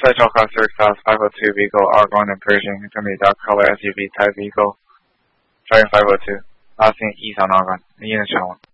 Central Class 6 Class 502 vehicle, Argon and Persian, it's going to be a dark color SUV type vehicle, driving 502, last seen east on Argon, unit channel 1.